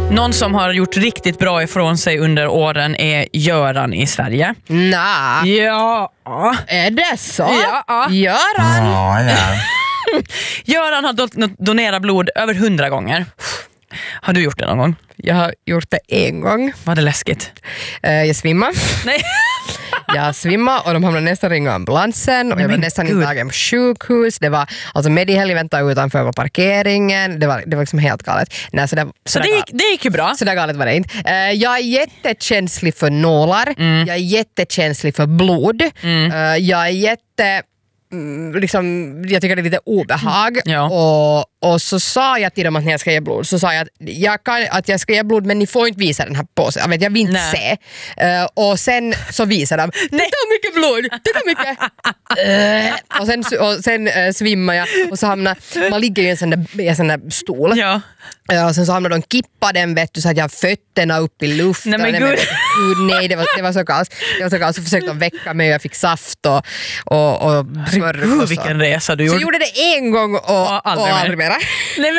Någon som har gjort riktigt bra ifrån sig under åren är Göran i Sverige. Ja. Är det så? Ja. Göran? Ja. Göran har donerat blod över 100 gånger. Har du gjort det någon gång? Jag har gjort det en gång. Var det läskigt? Jag svimmade. Nej. Jag svimmade och de hamnade nästan ringa ambulansen och jag var nästan intagen på sjukhus. Det var alltså medihelg väntade utanför på parkeringen. Det var liksom helt galet. Nej, så det gick ju bra. Så där galet var det inte. Jag är jättekänslig för nålar. Jag är jättekänslig för blod. Jag är liksom, jag tycker det är lite obehag. Och så sa jag till dem att när jag ska ge blod så sa jag att jag ska ge blod men ni får inte visa den här påsen. Jag vill inte se. Och sen så visar de det tar mycket blod, det tar mycket. Och sen svimmar jag och så hamnar man ligger i en sån där stol. Ja. Och sen så hamnar de kippa den vet du så att jag har fötterna upp i luften. Nej men gud. Nej, det var så kallt. Så försökte de väcka mig och jag fick saft och smör. Gud, vilken resa du gjorde. Så jag gjorde det en gång och aldrig mera. Nej,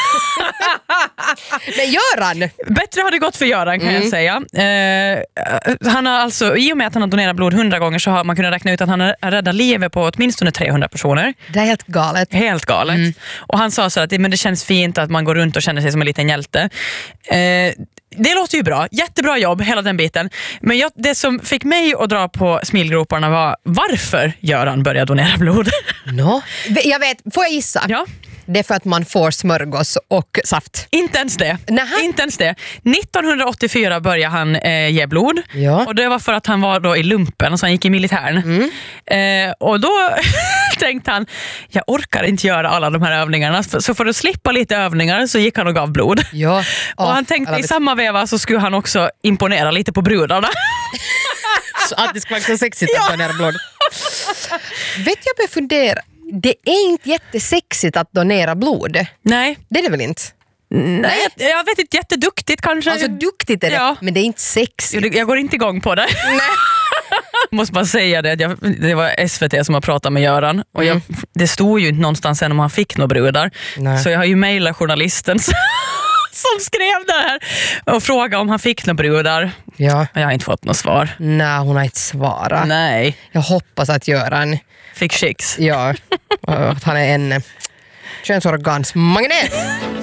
men Göran! Bättre har det gått för Göran kan jag säga. Han har alltså, i och med att han har donerat blod 100 gånger så har man kunnat räkna ut att han har räddat livet på åtminstone 300 personer. Det är helt galet. Helt galet. Och han sa så att men det känns fint att man går runt och känner sig som en liten hjälte. Det låter ju bra. Jättebra jobb, hela den biten. Men det som fick mig att dra på smilgroparna var varför Göran började donera blod. Jag vet, får jag gissa? Ja. Det är för att man får smörgås och saft. Inte ens det. Inte ens det. 1984 började han ge blod. Ja. Och det var för att han var då i lumpen och så han gick i militären. Och då tänkte han, jag orkar inte göra alla de här övningarna. Så för att slippa lite övningar så gick han och gav blod. Ja. Och han tänkte i samma veva så skulle han också imponera lite på brudarna. Så att det ska vara så sexigt att donera blod. Vet jag börjar fundera. Det är inte jättesexigt att donera blod. Nej. Det är det väl inte? Nej, jag vet inte, jätteduktigt kanske. Alltså duktigt är det, men det är inte sexigt. Jag går inte igång på det. Nej. Måste bara säga det, det var SVT som har pratat med Göran och det stod ju inte någonstans än om han fick några brudar. Nej. Så jag har ju mejlat journalisten som skrev det här och frågade om han fick några brudar. Ja. Jag har inte fått något svar. Nej, hon har inte svarat. Nej. Jag hoppas att Göran fick chicks. Ja, att han är en könsorgansmagnet.